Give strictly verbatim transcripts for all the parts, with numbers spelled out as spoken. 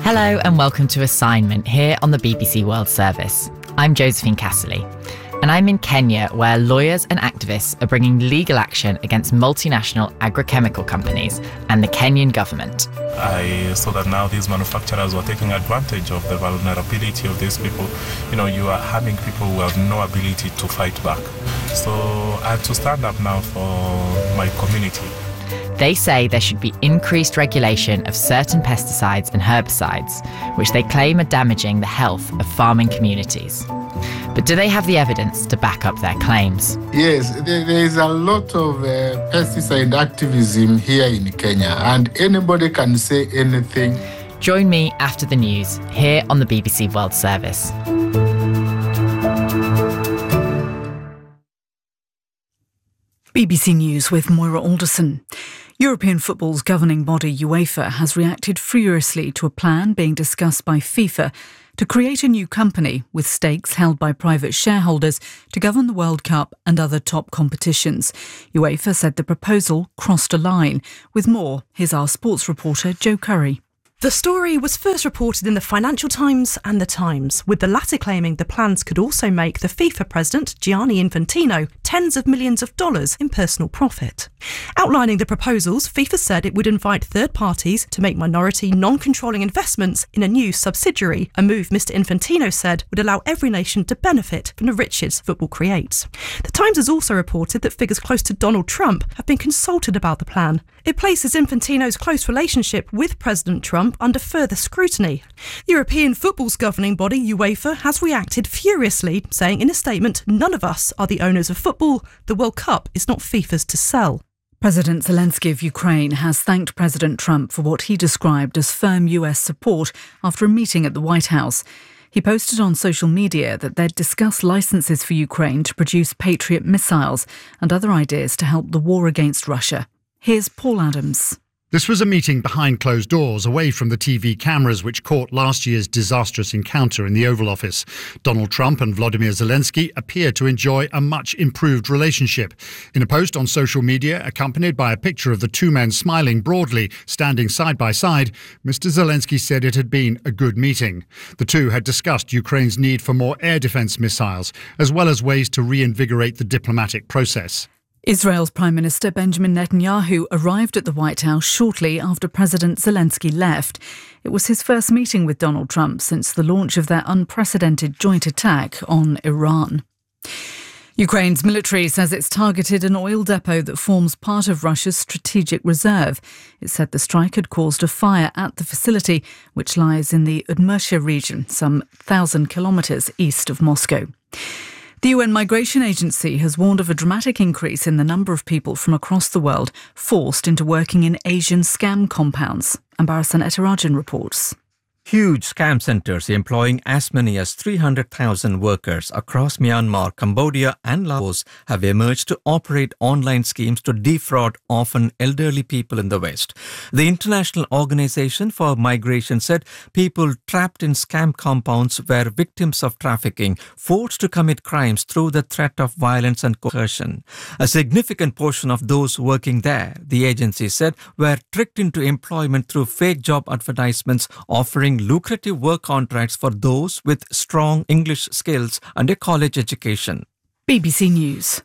Hello and welcome to Assignment here on the B B C World Service. I'm Josephine Casserly, and I'm in Kenya, where lawyers and activists are bringing legal action against multinational agrochemical companies and the Kenyan government. I saw that now these manufacturers were taking advantage of the vulnerability of these people. You know, you are harming people who have no ability to fight back. So I have to stand up now for my community. They say there should be increased regulation of certain pesticides and herbicides, which they claim are damaging the health of farming communities. But do they have the evidence to back up their claims? Yes, there, there is a lot of uh, pesticide activism here in Kenya, and anybody can say anything. Join me after the news here on the B B C World Service. B B C News with Moira Alderson. European football's governing body UEFA has reacted furiously to a plan being discussed by FIFA to create a new company with stakes held by private shareholders to govern the World Cup and other top competitions. UEFA said the proposal crossed a line. With more, here's our sports reporter Joe Curry. The story was first reported in the Financial Times and The Times, with the latter claiming the plans could also make the FIFA president, Gianni Infantino, tens of millions of dollars in personal profit. Outlining the proposals, FIFA said it would invite third parties to make minority, non-controlling investments in a new subsidiary, a move Mister Infantino said would allow every nation to benefit from the riches football creates. The Times has also reported that figures close to Donald Trump have been consulted about the plan. It places Infantino's close relationship with President Trump under further scrutiny. European football's governing body, UEFA, has reacted furiously, saying in a statement, "None of us are the owners of football. The World Cup is not FIFA's to sell." President Zelensky of Ukraine has thanked President Trump for what he described as firm U S support after a meeting at the White House. He posted on social media that they'd discuss licenses for Ukraine to produce Patriot missiles and other ideas to help the war against Russia. Here's Paul Adams. This was a meeting behind closed doors, away from the T V cameras which caught last year's disastrous encounter in the Oval Office. Donald Trump and Volodymyr Zelensky appear to enjoy a much improved relationship. In a post on social media, accompanied by a picture of the two men smiling broadly, standing side by side, Mister Zelensky said it had been a good meeting. The two had discussed Ukraine's need for more air defence missiles, as well as ways to reinvigorate the diplomatic process. Israel's Prime Minister Benjamin Netanyahu arrived at the White House shortly after President Zelensky left. It was his first meeting with Donald Trump since the launch of their unprecedented joint attack on Iran. Ukraine's military says it's targeted an oil depot that forms part of Russia's strategic reserve. It said the strike had caused a fire at the facility, which lies in the Udmurtia region, some one thousand kilometres east of Moscow. The U N Migration Agency has warned of a dramatic increase in the number of people from across the world forced into working in Asian scam compounds. Ambarasan Etarajan reports. Huge scam centres employing as many as three hundred thousand workers across Myanmar, Cambodia and Laos have emerged to operate online schemes to defraud often elderly people in the West. The International Organization for Migration said people trapped in scam compounds were victims of trafficking, forced to commit crimes through the threat of violence and coercion. A significant portion of those working there, the agency said, were tricked into employment through fake job advertisements offering lucrative work contracts for those with strong English skills and a college education. B B C News.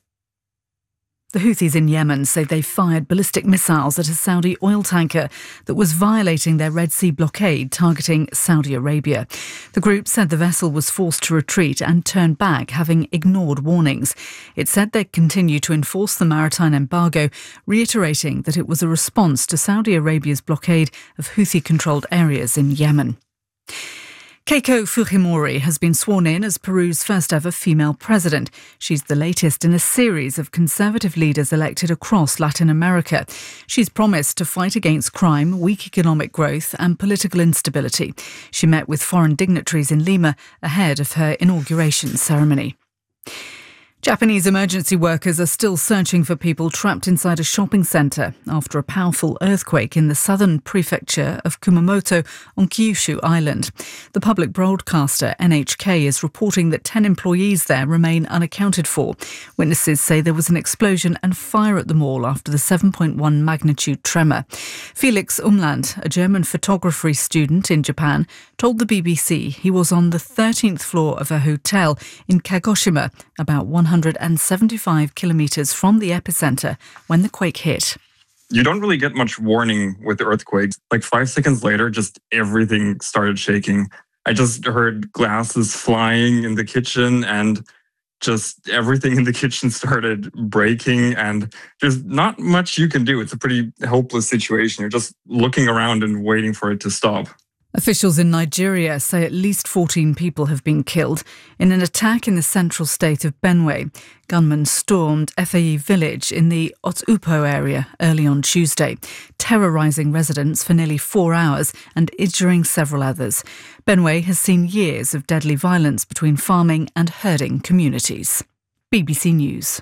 The Houthis in Yemen say they fired ballistic missiles at a Saudi oil tanker that was violating their Red Sea blockade targeting Saudi Arabia. The group said the vessel was forced to retreat and turn back, having ignored warnings. It said they'd continue to enforce the maritime embargo, reiterating that it was a response to Saudi Arabia's blockade of Houthi-controlled areas in Yemen. Keiko Fujimori has been sworn in as Peru's first ever female president. She's the latest in a series of conservative leaders elected across Latin America. She's promised to fight against crime, weak economic growth and political instability. She met with foreign dignitaries in Lima ahead of her inauguration ceremony. Japanese emergency workers are still searching for people trapped inside a shopping centre after a powerful earthquake in the southern prefecture of Kumamoto on Kyushu Island. The public broadcaster N H K is reporting that ten employees there remain unaccounted for. Witnesses say there was an explosion and fire at the mall after the seven point one magnitude tremor. Felix Umland, a German photography student in Japan, told the B B C he was on the thirteenth floor of a hotel in Kagoshima, about one hundred seventy-five kilometres from the epicentre when the quake hit. You don't really get much warning with earthquakes. Like five seconds later, just everything started shaking. I just heard glasses flying in the kitchen and just everything in the kitchen started breaking, and there's not much you can do. It's a pretty hopeless situation. You're just looking around and waiting for it to stop. Officials in Nigeria say at least fourteen people have been killed in an attack in the central state of Benue. Gunmen stormed Efeyi village in the Otupo area early on Tuesday, terrorising residents for nearly four hours and injuring several others. Benue has seen years of deadly violence between farming and herding communities. B B C News.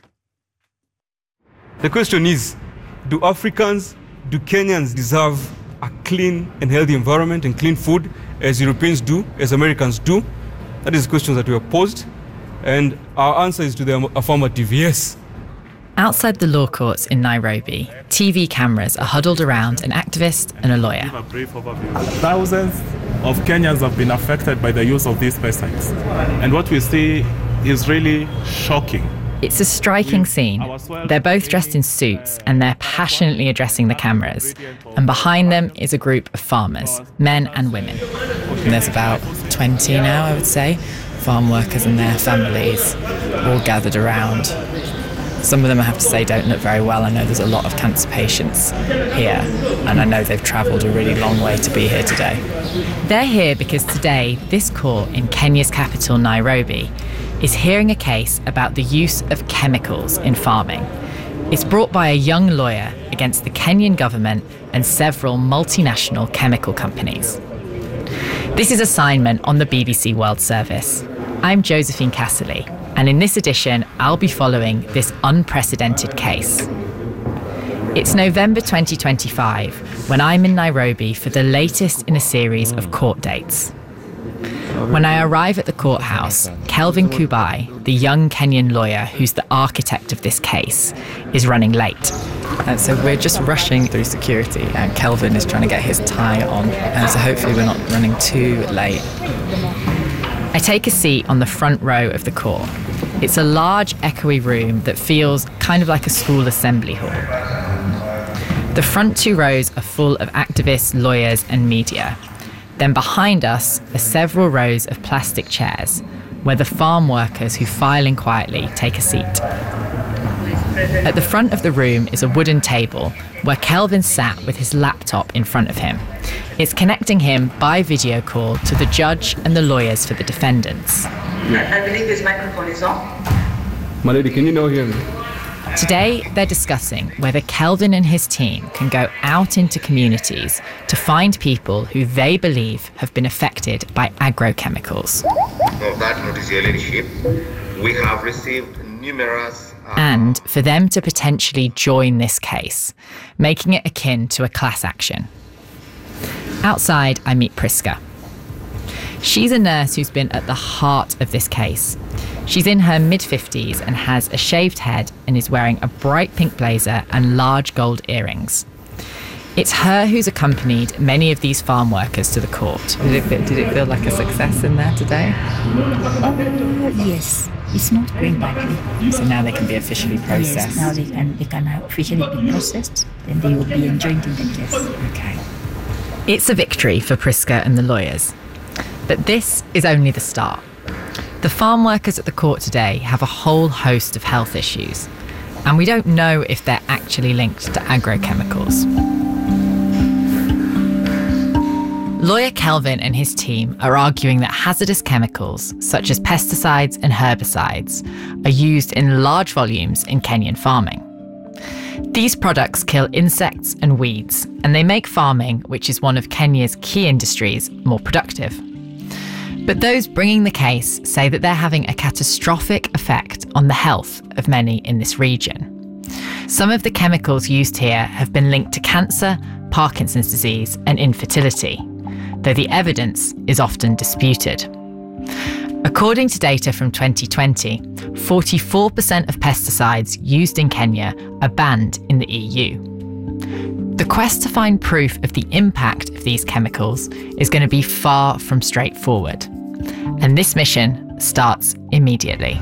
The question is, do Africans, do Kenyans deserve a clean and healthy environment and clean food as Europeans do, as Americans do? That is the question that we have posed, and our answer is to the affirmative yes. Outside the law courts in Nairobi, T V cameras are huddled around an activist and a lawyer. Thousands of Kenyans have been affected by the use of these pesticides, and what we see is really shocking. It's a striking scene. They're both dressed in suits and they're passionately addressing the cameras. And behind them is a group of farmers, men and women. And there's about twenty now, I would say, farm workers and their families all gathered around. Some of them, I have to say, don't look very well. I know there's a lot of cancer patients here, and I know they've travelled a really long way to be here today. They're here because today, this court in Kenya's capital, Nairobi, is hearing a case about the use of chemicals in farming. It's brought by a young lawyer against the Kenyan government and several multinational chemical companies. This is Assignment on the B B C World Service. I'm Josephine Casserly, and in this edition, I'll be following this unprecedented case. It's November twenty twenty-five, when I'm in Nairobi for the latest in a series of court dates. When I arrive at the courthouse, Kelvin Kubai, the young Kenyan lawyer who's the architect of this case, is running late. And so we're just rushing through security, and Kelvin is trying to get his tie on, and so hopefully we're not running too late. I take a seat on the front row of the court. It's a large, echoey room that feels kind of like a school assembly hall. The front two rows are full of activists, lawyers, and media. Then behind us are several rows of plastic chairs, where the farm workers who file in quietly take a seat. At the front of the room is a wooden table where Kelvin sat with his laptop in front of him. It's connecting him by video call to the judge and the lawyers for the defendants. I believe this microphone is on. My lady, can you now hear me? Today, they're discussing whether Kelvin and his team can go out into communities to find people who they believe have been affected by agrochemicals. Of that notice we have received numerous... Uh, and for them to potentially join this case, making it akin to a class action. Outside, I meet Priska. She's a nurse who's been at the heart of this case. She's in her mid-fifties and has a shaved head and is wearing a bright pink blazer and large gold earrings. It's her who's accompanied many of these farm workers to the court. Did it feel, did it feel like a success in there today? Uh, yes, it's not going badly. So now they can be officially processed? Yes, now they can, they can officially be processed, then they will be enjoined in the case. Okay. It's a victory for Priska and the lawyers. But this is only the start. The farm workers at the court today have a whole host of health issues, and we don't know if they're actually linked to agrochemicals. Lawyer Kelvin and his team are arguing that hazardous chemicals, such as pesticides and herbicides, are used in large volumes in Kenyan farming. These products kill insects and weeds, and they make farming, which is one of Kenya's key industries, more productive. But those bringing the case say that they're having a catastrophic effect on the health of many in this region. Some of the chemicals used here have been linked to cancer, Parkinson's disease, and infertility, though the evidence is often disputed. According to data from twenty twenty, forty-four percent of pesticides used in Kenya are banned in the E U. The quest to find proof of the impact of these chemicals is going to be far from straightforward. And this mission starts immediately.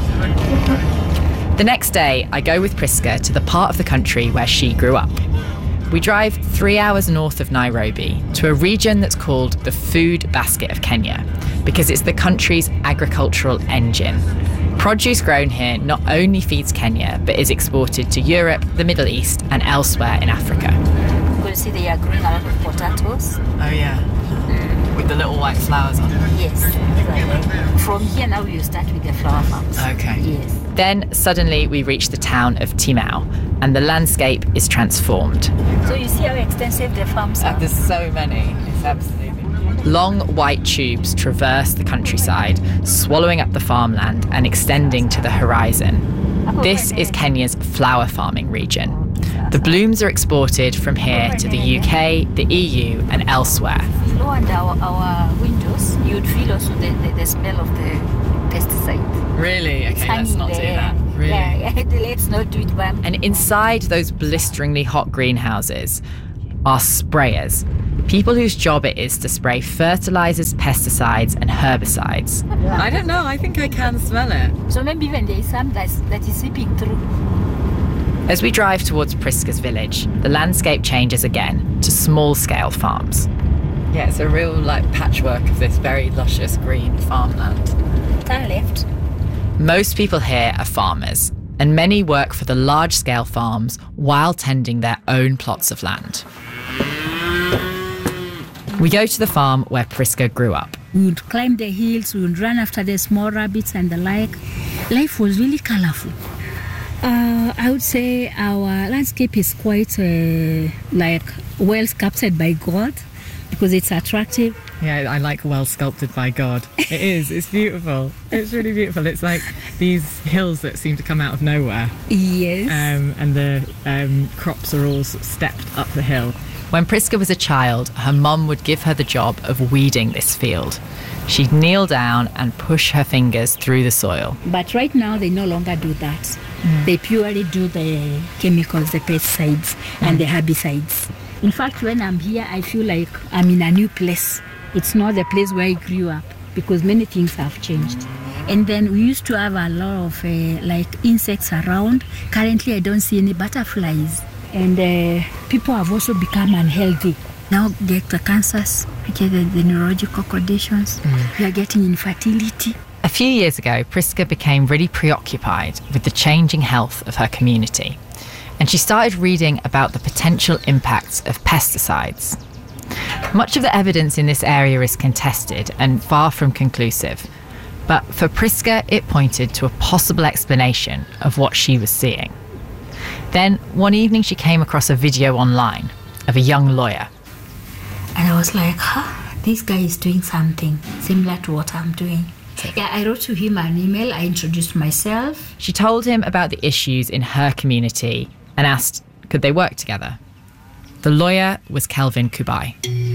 The next day, I go with Priska to the part of the country where she grew up. We drive three hours north of Nairobi to a region that's called the Food Basket of Kenya, because it's the country's agricultural engine. Produce grown here not only feeds Kenya, but is exported to Europe, the Middle East, and elsewhere in Africa. You will see they are growing a lot of potatoes. Oh yeah, mm. With the little white flowers on them. Yes, exactly. From here now you start with the flower farms. Okay. Yes. Then suddenly we reach the town of Timau, and the landscape is transformed. So you see how extensive the farms are? Uh, there's so many. It's absolutely. Long white tubes traverse the countryside, swallowing up the farmland and extending to the horizon. This is Kenya's flower farming region. The blooms are exported from here to the U K, the E U, and elsewhere. Low under our, our windows, you'd feel also the, the, the smell of the pesticide. Really? Okay, let's not do that. Really? Yeah, yeah, let's not do it. But and inside those blisteringly hot greenhouses are sprayers. People whose job it is to spray fertilizers, pesticides, and herbicides. Yeah. I don't know, I think I can smell it. So maybe even there is some that's, that is seeping through. As we drive towards Priska's village, the landscape changes again to small-scale farms. Yeah, it's a real like patchwork of this very luscious green farmland. Turn left. Most people here are farmers, and many work for the large-scale farms while tending their own plots of land. We go to the farm where Priska grew up. We would climb the hills, we would run after the small rabbits and the like. Life was really colorful. Uh, I would say our landscape is quite uh, like well sculpted by God because it's attractive. Yeah, I like well sculpted by God. It is, it's beautiful. It's really beautiful. It's like these hills that seem to come out of nowhere. Yes. Um, and the um, crops are all sort of stepped up the hill. When Priska was a child, her mum would give her the job of weeding this field. She'd kneel down and push her fingers through the soil. But right now, they no longer do that. Mm. They purely do the chemicals, the pesticides, mm. and the herbicides. In fact, when I'm here, I feel like I'm in a new place. It's not the place where I grew up because many things have changed. And then we used to have a lot of uh, like insects around. Currently, I don't see any butterflies. And uh, people have also become unhealthy. Now get the cancers, get the, the neurological conditions. Mm. We are getting infertility. A few years ago, Priska became really preoccupied with the changing health of her community. And she started reading about the potential impacts of pesticides. Much of the evidence in this area is contested and far from conclusive. But for Priska, it pointed to a possible explanation of what she was seeing. Then, one evening, she came across a video online of a young lawyer. And I was like, huh, this guy is doing something similar to what I'm doing. Yeah, I wrote to him an email. I introduced myself. She told him about the issues in her community and asked, could they work together? The lawyer was Kelvin Kubai.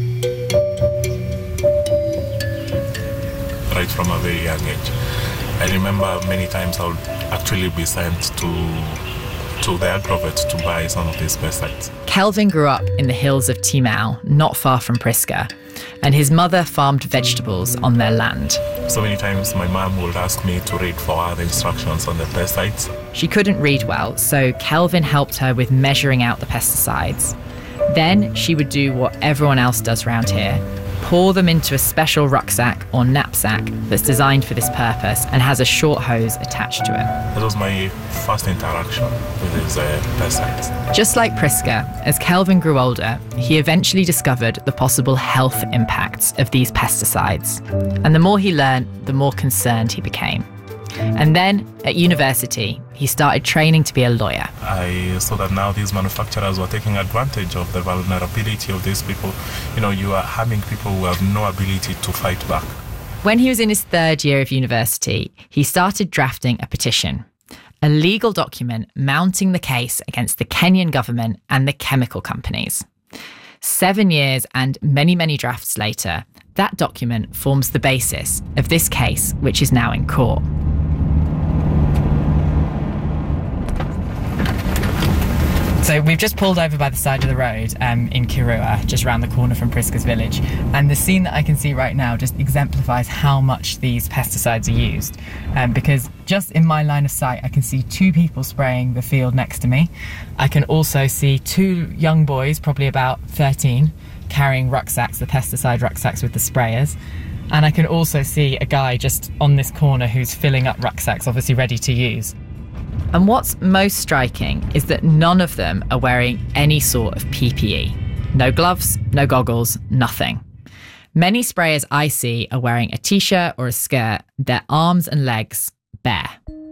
Right from a very young age. I remember many times I would actually be sent to to the agrovet to buy some of these pesticides. Kelvin grew up in the hills of Timau, not far from Priska, and his mother farmed vegetables on their land. So many times my mom would ask me to read for her the instructions on the pesticides. She couldn't read well, so Kelvin helped her with measuring out the pesticides. Then she would do what everyone else does around here, pour them into a special rucksack or knapsack that's designed for this purpose and has a short hose attached to it. That was my first interaction with these uh, pesticides. Just like Priska, as Kelvin grew older, he eventually discovered the possible health impacts of these pesticides. And the more he learned, the more concerned he became. And then, at university, he started training to be a lawyer. I saw that now these manufacturers were taking advantage of the vulnerability of these people. You know, you are harming people who have no ability to fight back. When he was in his third year of university, he started drafting a petition, a legal document mounting the case against the Kenyan government and the chemical companies. Seven years and many, many drafts later, that document forms the basis of this case, which is now in court. So we've just pulled over by the side of the road um, in Kirua, just around the corner from Prisca's village. And the scene that I can see right now just exemplifies how much these pesticides are used. Um, because just in my line of sight, I can see two people spraying the field next to me. I can also see two young boys, probably about thirteen, carrying rucksacks, the pesticide rucksacks with the sprayers. And I can also see a guy just on this corner who's filling up rucksacks, obviously ready to use. And what's most striking is that none of them are wearing any sort of P P E. No gloves, no goggles, nothing. Many sprayers I see are wearing a t-shirt or a skirt, their arms and legs bare.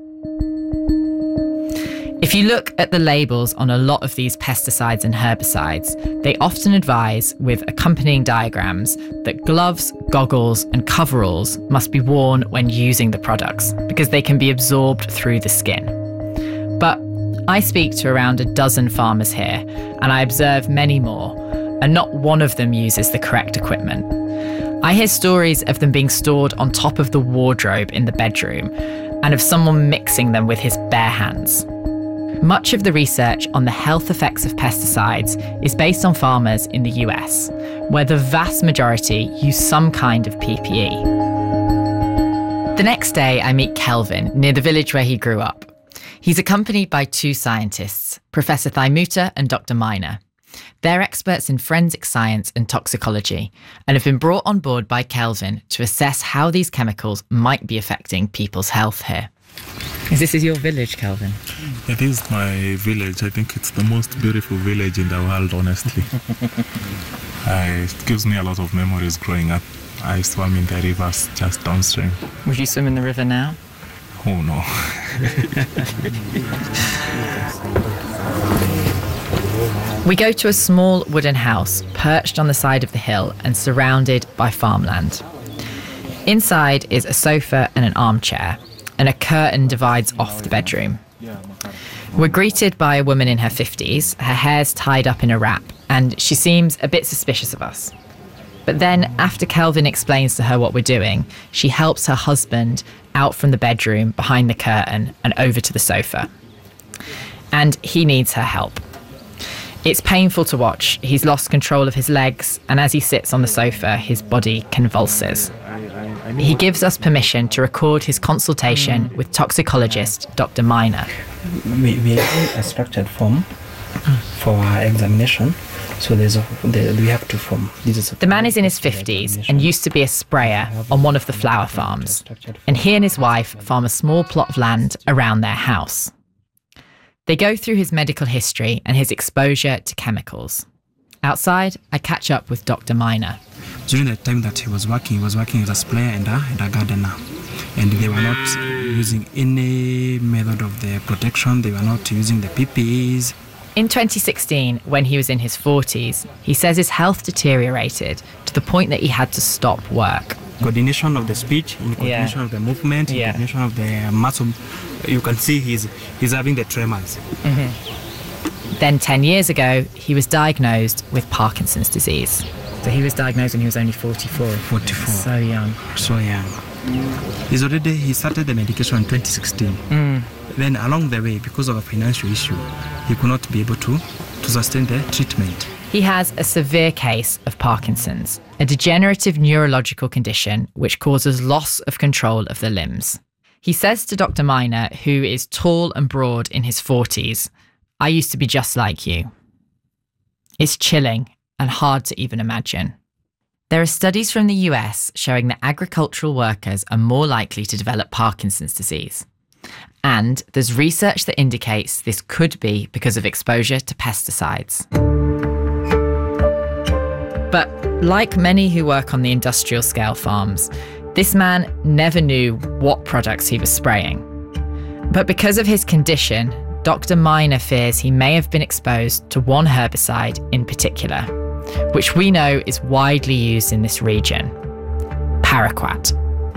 If you look at the labels on a lot of these pesticides and herbicides, they often advise, with accompanying diagrams, that gloves, goggles and coveralls must be worn when using the products because they can be absorbed through the skin. But I speak to around a dozen farmers here, and I observe many more, and not one of them uses the correct equipment. I hear stories of them being stored on top of the wardrobe in the bedroom, and of someone mixing them with his bare hands. Much of the research on the health effects of pesticides is based on farmers in the U S, where the vast majority use some kind of P P E. The next day, I meet Kelvin near the village where he grew up. He's accompanied by two scientists, Professor Thaimuta and Doctor Minor. They're experts in forensic science and toxicology and have been brought on board by Kelvin to assess how these chemicals might be affecting people's health here. Is this is your village, Kelvin? It is my village. I think it's the most beautiful village in the world, honestly. uh, it gives me a lot of memories growing up. I swam in the rivers just downstream. Would you swim in the river now? Oh no. We go to a small wooden house perched on the side of the hill and surrounded by farmland. Inside is a sofa and an armchair, and a curtain divides off the bedroom. We're greeted by a woman in her fifties, her hair's tied up in a wrap, and she seems a bit suspicious of us. But then, after Kelvin explains to her what we're doing, she helps her husband out from the bedroom behind the curtain and over to the sofa. And he needs her help. It's painful to watch. He's lost control of his legs, and as he sits on the sofa, his body convulses. He gives us permission to record his consultation with toxicologist Doctor Minor. We, we have a structured form for our examination. So there's a, there, we have to form. This is a the man is in his fifties and used to be a sprayer on one of the flower farms. And he and his wife farm a small plot of land around their house. They go through his medical history and his exposure to chemicals. Outside, I catch up with Doctor Minor. During the time that he was working, he was working as a sprayer and a, and a gardener. And they were not using any method of the protection. They were not using the P P Es. In twenty sixteen, when he was in his forties, he says his health deteriorated to the point that he had to stop work. Coordination of the speech, in coordination yeah. of the movement, in yeah. coordination of the muscle. You can see he's, he's having the tremors. Mm-hmm. Then ten years ago, he was diagnosed with Parkinson's disease. So he was diagnosed when he was only forty-four. forty-four. So young. So young. He's already, he started the medication in twenty sixteen. Mm. Then along the way, because of a financial issue, he could not be able to, to sustain the treatment. He has a severe case of Parkinson's, a degenerative neurological condition which causes loss of control of the limbs. He says to Doctor Minor, who is tall and broad in his forties, "I used to be just like you." It's chilling and hard to even imagine. There are studies from the U S showing that agricultural workers are more likely to develop Parkinson's disease. And there's research that indicates this could be because of exposure to pesticides. But like many who work on the industrial scale farms, this man never knew what products he was spraying. But because of his condition, Doctor Minor fears he may have been exposed to one herbicide in particular, which we know is widely used in this region: paraquat.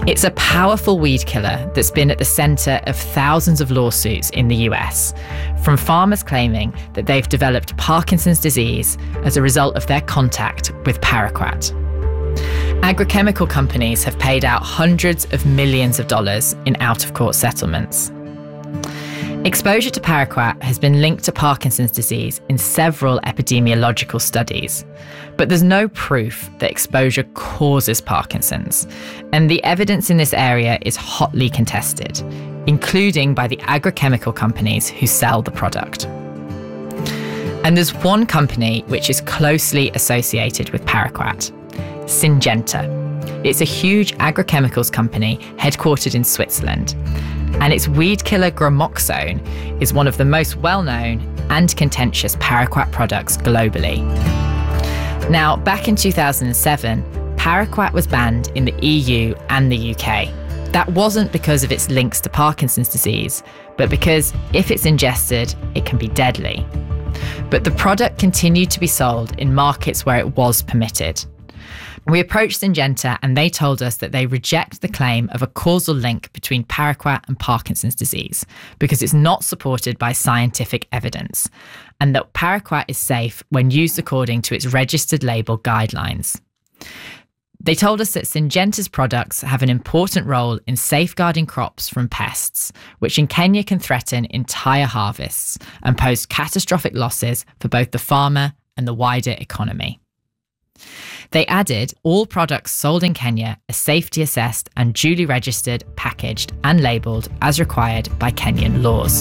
It's a powerful weed killer that's been at the centre of thousands of lawsuits in the U S, from farmers claiming that they've developed Parkinson's disease as a result of their contact with paraquat. Agrochemical companies have paid out hundreds of millions of dollars in out-of-court settlements. Exposure to paraquat has been linked to Parkinson's disease in several epidemiological studies, but there's no proof that exposure causes Parkinson's, and the evidence in this area is hotly contested, including by the agrochemical companies who sell the product. And there's one company which is closely associated with paraquat, Syngenta. It's a huge agrochemicals company headquartered in Switzerland, and its weed killer gramoxone is one of the most well-known and contentious paraquat products globally. Now, back in two thousand seven, paraquat was banned in the E U and the U K. That wasn't because of its links to Parkinson's disease, but because if it's ingested, it can be deadly. But the product continued to be sold in markets where it was permitted. We approached Syngenta and they told us that they reject the claim of a causal link between paraquat and Parkinson's disease because it's not supported by scientific evidence, and that paraquat is safe when used according to its registered label guidelines. They told us that Syngenta's products have an important role in safeguarding crops from pests, which in Kenya can threaten entire harvests and pose catastrophic losses for both the farmer and the wider economy. They added all products sold in Kenya are safety assessed and duly registered, packaged and labelled as required by Kenyan laws.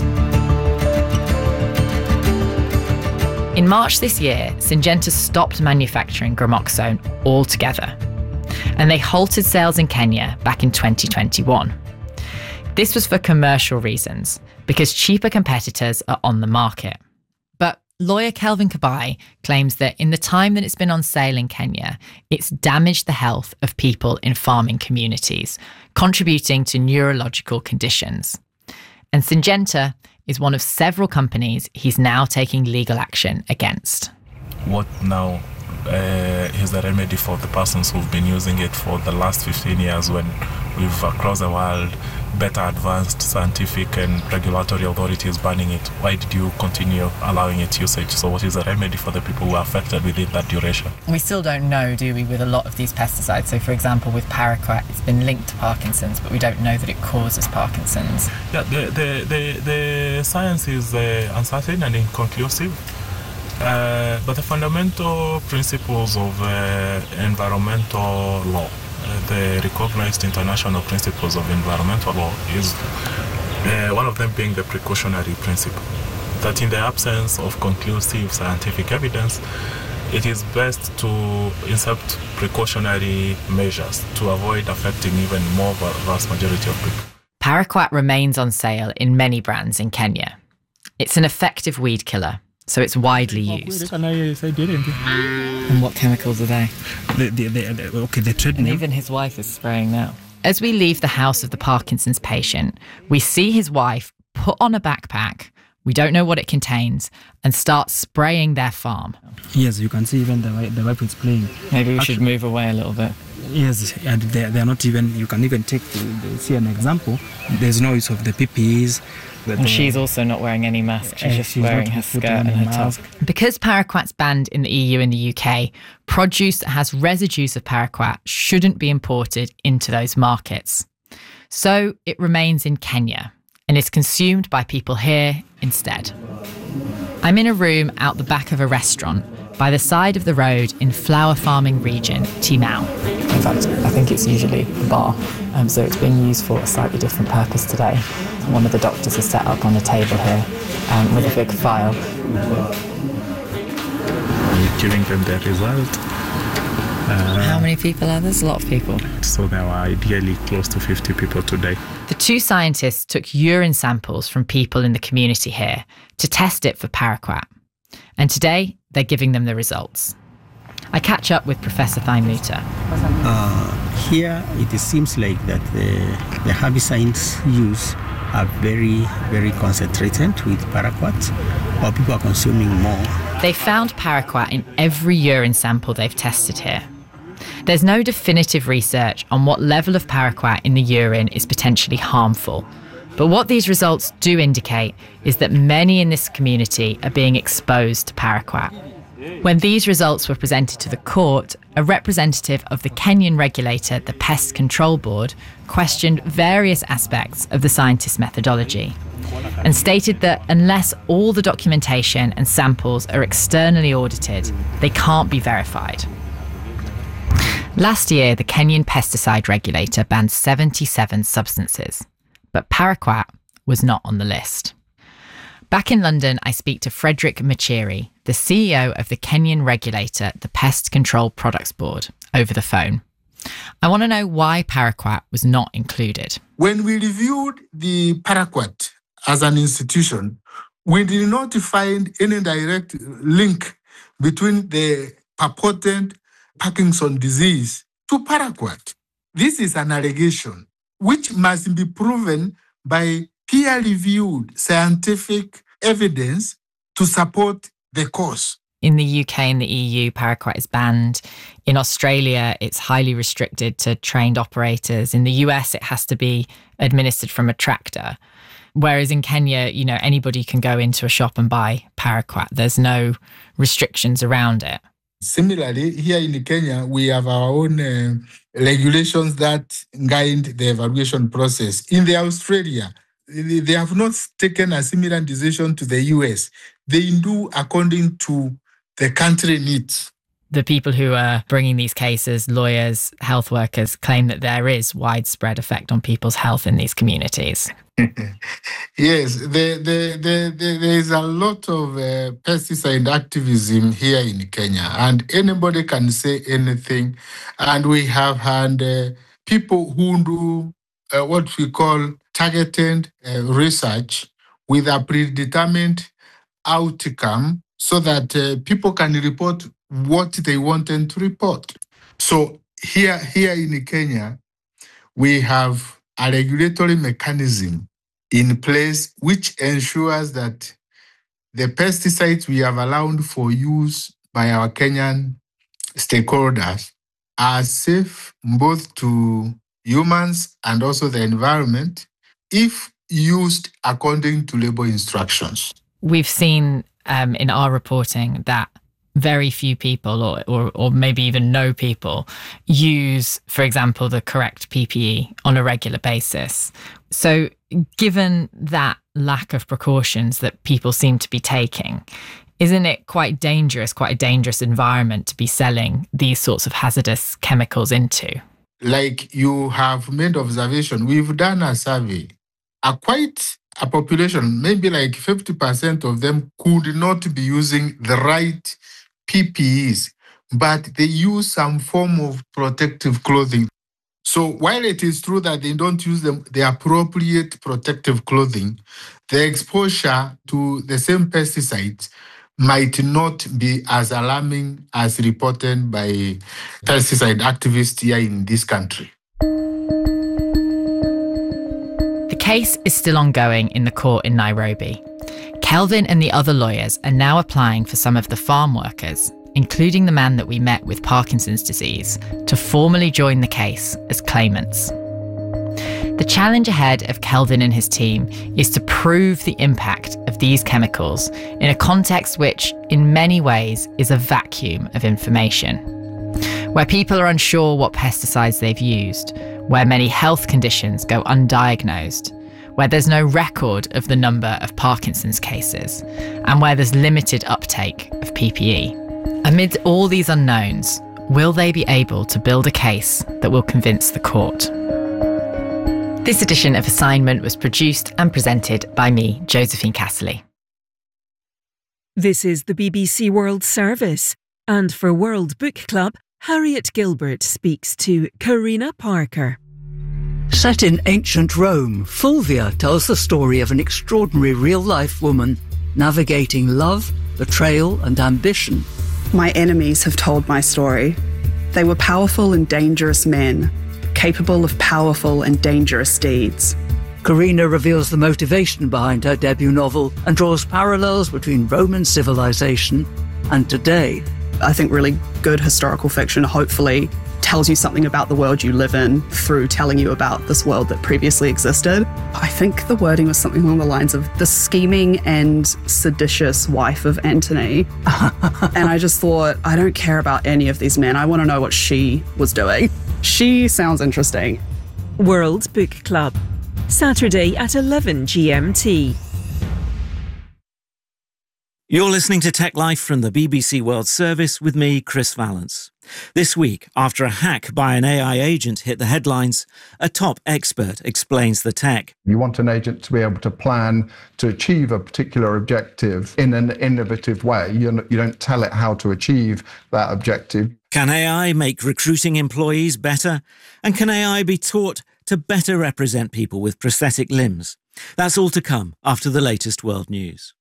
In March this year, Syngenta stopped manufacturing gramoxone altogether, and they halted sales in Kenya back in twenty twenty-one. This was for commercial reasons, because cheaper competitors are on the market. But lawyer Kelvin Kabai claims that in the time that it's been on sale in Kenya, it's damaged the health of people in farming communities, contributing to neurological conditions. And Syngenta is one of several companies he's now taking legal action against. What now uh, is the remedy for the persons who've been using it for the last fifteen years when we've, across the world, better advanced scientific and regulatory authorities banning it? Why did you continue allowing its usage? So what is the remedy for the people who are affected within that duration? We still don't know, do we, with a lot of these pesticides. So, for example, with paraquat, it's been linked to Parkinson's, but we don't know that it causes Parkinson's. Yeah, the, the, the, the science is uh, uncertain and inconclusive. Uh, but the fundamental principles of uh, environmental law, uh, the recognized international principles of environmental law, is uh, one of them being the precautionary principle, that in the absence of conclusive scientific evidence, it is best to insert precautionary measures to avoid affecting even more vast majority of people. Paraquat remains on sale in many brands in Kenya. It's an effective weed killer, so it's widely used. And what chemicals are they? The, the, the, the, okay, the trade And name. even his wife is spraying now. As we leave the house of the Parkinson's patient, we see his wife put on a backpack, we don't know what it contains, and start spraying their farm. Yes, you can see even the wife, the wife is playing. Maybe we Actually, should move away a little bit. Yes, and they they are not even. You can even take the, see an example. There's no use of the P P Es. And she's also not wearing any mask. She's Uh, just she's wearing not her putting skirt on and a her top. mask. Because paraquat's banned in the E U and the U K, produce that has residues of paraquat shouldn't be imported into those markets. So it remains in Kenya and is consumed by people here instead. I'm in a room out the back of a restaurant by the side of the road in flower farming region, Timau. In fact, I think it's usually a bar, um, so it's being used for a slightly different purpose today. One of the doctors is set up on a table here um, with a big file. We're giving them the result. Uh, How many people are there? There's a lot of people. So there were ideally close to fifty people today. The two scientists took urine samples from people in the community here to test it for paraquat. And today, they're giving them the results. I catch up with Professor Thaimuta. Uh, here, it seems like that the, the herbicides used are very, very concentrated with paraquat, or people are consuming more. They found paraquat in every urine sample they've tested here. There's no definitive research on what level of paraquat in the urine is potentially harmful. But what these results do indicate is that many in this community are being exposed to paraquat. When these results were presented to the court, a representative of the Kenyan regulator, the Pest Control Board, questioned various aspects of the scientists' methodology and stated that unless all the documentation and samples are externally audited, they can't be verified. Last year, the Kenyan pesticide regulator banned seventy-seven substances, but paraquat was not on the list. Back in London, I speak to Frederick Machiri, the C E O of the Kenyan regulator, the Pest Control Products Board, over the phone. I want to know why paraquat was not included. When we reviewed the paraquat as an institution, we did not find any direct link between the purported Parkinson's disease to paraquat. This is an allegation which must be proven by peer-reviewed scientific evidence to support the cause. In the U K and the E U, paraquat is banned. In Australia, it's highly restricted to trained operators. In the U S, it has to be administered from a tractor. Whereas in Kenya, you know, anybody can go into a shop and buy paraquat. There's no restrictions around it. Similarly, here in Kenya, we have our own uh, regulations that guide the evaluation process. In the Australia, they have not taken a similar decision to the U S. They do according to the country needs. The people who are bringing these cases, lawyers, health workers, claim that there is widespread effect on people's health in these communities. Yes, the, the, the, the, there is a lot of uh, pesticide activism here in Kenya, and anybody can say anything. And we have had uh, people who do uh, what we call targeted uh, research with a predetermined outcome so that uh, people can report what they wanted to report. So here, here in Kenya, we have a regulatory mechanism in place which ensures that the pesticides we have allowed for use by our Kenyan stakeholders are safe both to humans and also the environment if used according to label instructions. We've seen um, in our reporting that very few people, or, or or maybe even no people, use, for example, the correct P P E on a regular basis. So given that lack of precautions that people seem to be taking, isn't it quite dangerous, quite a dangerous environment to be selling these sorts of hazardous chemicals into? Like you have made observation, we've done a survey. A quite a population, maybe like fifty percent of them could not be using the right P P Es, but they use some form of protective clothing. So while it is true that they don't use them, the appropriate protective clothing, the exposure to the same pesticides might not be as alarming as reported by pesticide activists here in this country. The case is still ongoing in the court in Nairobi. Kelvin and the other lawyers are now applying for some of the farm workers, including the man that we met with Parkinson's disease, to formally join the case as claimants. The challenge ahead of Kelvin and his team is to prove the impact of these chemicals in a context which, in many ways, is a vacuum of information, where people are unsure what pesticides they've used, where many health conditions go undiagnosed, where there's no record of the number of Parkinson's cases, and where there's limited uptake of P P E. Amid all these unknowns, will they be able to build a case that will convince the court? This edition of Assignment was produced and presented by me, Josephine Casserly. This is the B B C World Service, and for World Book Club, Harriet Gilbert speaks to Karina Parker. Set in ancient Rome, Fulvia tells the story of an extraordinary real-life woman navigating love, betrayal and ambition. My enemies have told my story. They were powerful and dangerous men, capable of powerful and dangerous deeds. Karina reveals the motivation behind her debut novel and draws parallels between Roman civilization and today. I think really good historical fiction hopefully tells you something about the world you live in through telling you about this world that previously existed. I think the wording was something along the lines of the scheming and seditious wife of Antony. And I just thought, I don't care about any of these men. I want to know what she was doing. She sounds interesting. World Book Club, Saturday at eleven G M T. You're listening to Tech Life from the B B C World Service with me, Chris Vallance. This week, after a hack by an A I agent hit the headlines, a top expert explains the tech. You want an agent to be able to plan to achieve a particular objective in an innovative way. You you don't tell it how to achieve that objective. Can A I make recruiting employees better? And can A I be taught to better represent people with prosthetic limbs? That's all to come after the latest world news.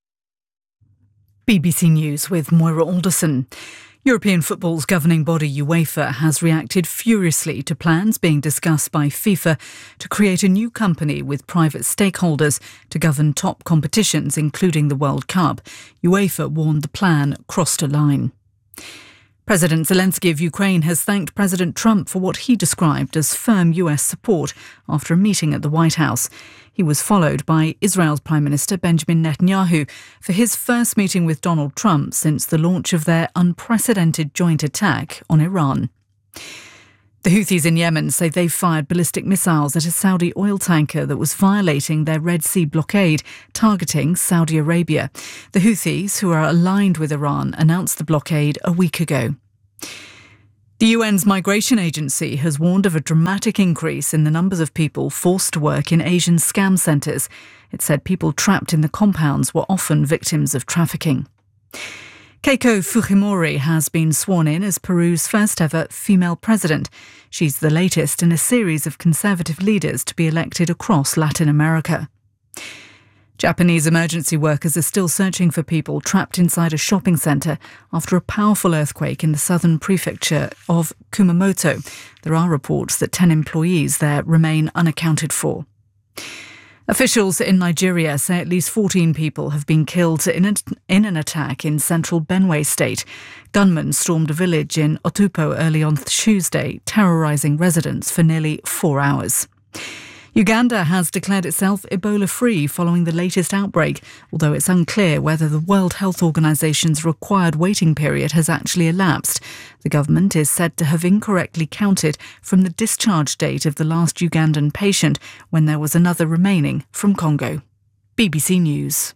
B B C News with Moira Alderson. European football's governing body UEFA has reacted furiously to plans being discussed by FIFA to create a new company with private stakeholders to govern top competitions, including the World Cup. UEFA warned the plan crossed a line. President Zelensky of Ukraine has thanked President Trump for what he described as firm U S support after a meeting at the White House. He was followed by Israel's Prime Minister Benjamin Netanyahu for his first meeting with Donald Trump since the launch of their unprecedented joint attack on Iran. The Houthis in Yemen say they fired ballistic missiles at a Saudi oil tanker that was violating their Red Sea blockade, targeting Saudi Arabia. The Houthis, who are aligned with Iran, announced the blockade a week ago. The U N's Migration Agency has warned of a dramatic increase in the numbers of people forced to work in Asian scam centres. It said people trapped in the compounds were often victims of trafficking. Keiko Fujimori has been sworn in as Peru's first ever female president. She's the latest in a series of conservative leaders to be elected across Latin America. Japanese emergency workers are still searching for people trapped inside a shopping centre after a powerful earthquake in the southern prefecture of Kumamoto. There are reports that ten employees there remain unaccounted for. Officials in Nigeria say at least fourteen people have been killed in an, in an attack in central Benue state. Gunmen stormed a village in Otupo early on Tuesday, terrorising residents for nearly four hours. Uganda has declared itself Ebola-free following the latest outbreak, although it's unclear whether the World Health Organization's required waiting period has actually elapsed. The government is said to have incorrectly counted from the discharge date of the last Ugandan patient when there was another remaining from Congo. B B C News.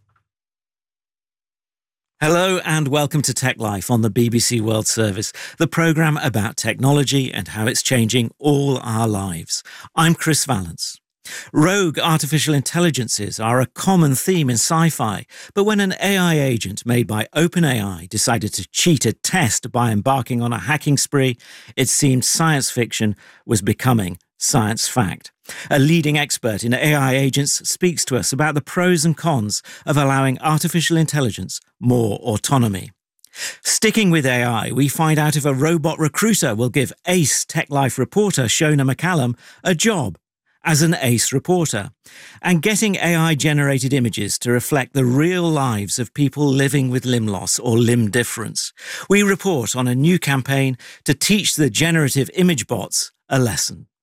Hello and welcome to Tech Life on the B B C World Service, the programme about technology and how it's changing all our lives. I'm Chris Vallance. Rogue artificial intelligences are a common theme in sci-fi, but when an A I agent made by OpenAI decided to cheat a test by embarking on a hacking spree, it seemed science fiction was becoming science fact. A leading expert in A I agents speaks to us about the pros and cons of allowing artificial intelligence more autonomy. Sticking with A I, we find out if a robot recruiter will give ace Tech Life reporter Shona McCallum a job as an ace reporter, and getting A I-generated images to reflect the real lives of people living with limb loss or limb difference. We report on a new campaign to teach the generative image bots a lesson.